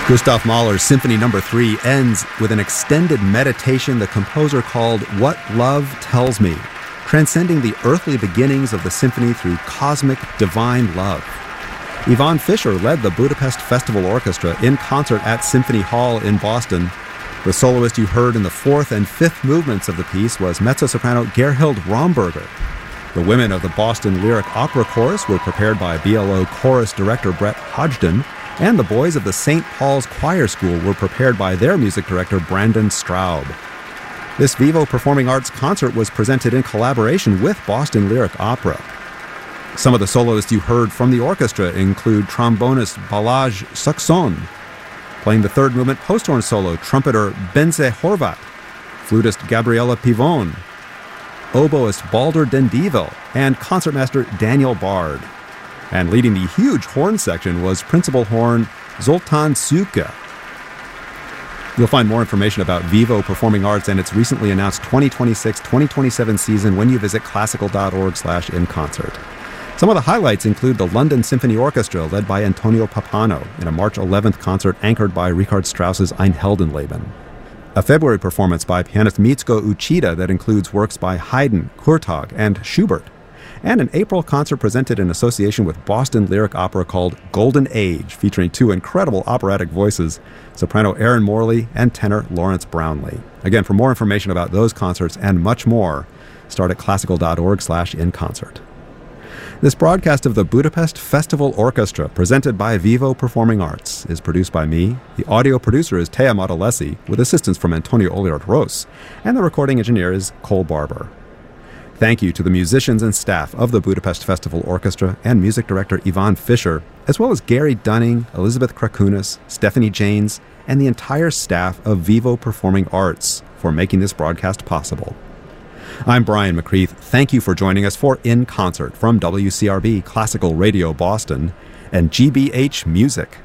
Gustav Mahler's Symphony No. 3 ends with an extended meditation the composer called What Love Tells Me, transcending the earthly beginnings of the symphony through cosmic, divine love. Ivan Fischer led the Budapest Festival Orchestra in concert at Symphony Hall in Boston. The soloist you heard in the fourth and fifth movements of the piece was mezzo-soprano Gerhild Romberger. The women of the Boston Lyric Opera Chorus were prepared by BLO chorus director Brett Hodgdon, and the boys of the St. Paul's Choir School were prepared by their music director Brandon Straub. This Vivo Performing Arts concert was presented in collaboration with Boston Lyric Opera. Some of the soloists you heard from the orchestra include trombonist Balázs Saxon, playing the third movement post-horn solo, trumpeter Bence Horvat, flutist Gabriela Pivon, oboist Baldur Dendivel, and concertmaster Daniel Bard. And leading the huge horn section was principal horn Zoltán Szűke. You'll find more information about Vivo Performing Arts and its recently announced 2026-2027 season when you visit classical.org/inconcert. Some of the highlights include the London Symphony Orchestra led by Antonio Pappano in a March 11th concert anchored by Richard Strauss's Ein Heldenleben. A February performance by pianist Mitsuko Uchida that includes works by Haydn, Kurtag, and Schubert. And an April concert presented in association with Boston Lyric Opera called Golden Age, featuring two incredible operatic voices, soprano Erin Morley and tenor Lawrence Brownlee. Again, for more information about those concerts and much more, start at classical.org/inconcert. This broadcast of the Budapest Festival Orchestra, presented by Vivo Performing Arts, is produced by me. The audio producer is Thea Modalesi, with assistance from Antonio Oliart-Ros, and the recording engineer is Cole Barber. Thank you to the musicians and staff of the Budapest Festival Orchestra and music director Ivan Fischer, as well as Gary Dunning, Elizabeth Krakunas, Stephanie Janes, and the entire staff of Vivo Performing Arts for making this broadcast possible. I'm Brian McCreath. Thank you for joining us for In Concert from WCRB Classical Radio Boston and GBH Music.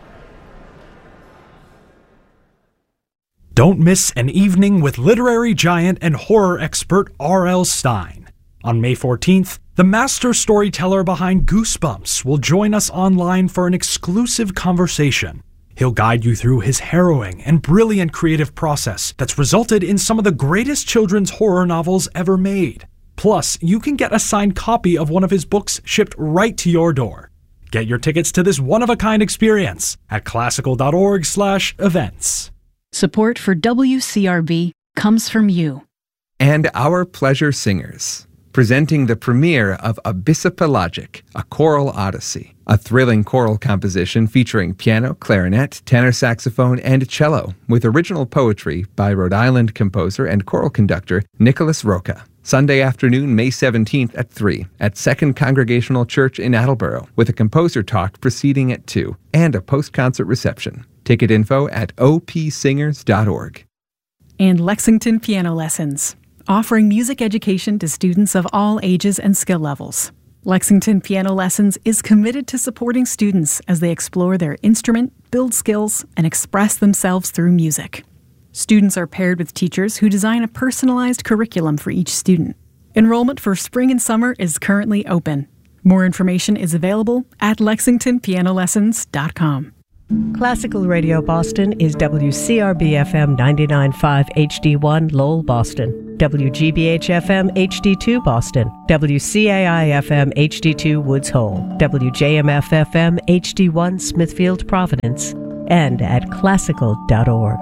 Don't miss an evening with literary giant and horror expert R.L. Stine. On May 14th, the master storyteller behind Goosebumps will join us online for an exclusive conversation. He'll guide you through his harrowing and brilliant creative process that's resulted in some of the greatest children's horror novels ever made. Plus, you can get a signed copy of one of his books shipped right to your door. Get your tickets to this one-of-a-kind experience at classical.org/events. Support for WCRB comes from you. And Our Pleasure Singers, presenting the premiere of Abyssopelagic, a choral odyssey, a thrilling choral composition featuring piano, clarinet, tenor saxophone, and cello, with original poetry by Rhode Island composer and choral conductor Nicholas Roca. Sunday afternoon, May 17th at 3 at Second Congregational Church in Attleboro, with a composer talk proceeding at 2 and a post-concert reception. Ticket info at opsingers.org. And Lexington Piano Lessons, offering music education to students of all ages and skill levels. Lexington Piano Lessons is committed to supporting students as they explore their instrument, build skills, and express themselves through music. Students are paired with teachers who design a personalized curriculum for each student. Enrollment for spring and summer is currently open. More information is available at lexingtonpianolessons.com. Classical Radio Boston is WCRB-FM 99.5 HD1 Lowell, Boston, WGBH-FM HD2 Boston, WCAI-FM HD2 Woods Hole, WJMF-FM HD1 Smithfield, Providence, and at classical.org.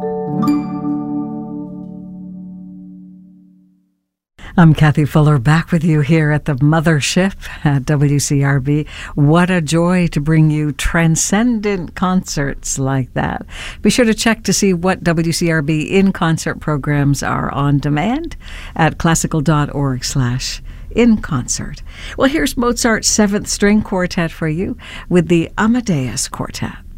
I'm Kathy Fuller, back with you here at the mothership at WCRB. What a joy to bring you transcendent concerts like that. Be sure to check to see what WCRB in-concert programs are on demand at classical.org/in-concert. Well, here's Mozart's 7th String Quartet for you with the Amadeus Quartet.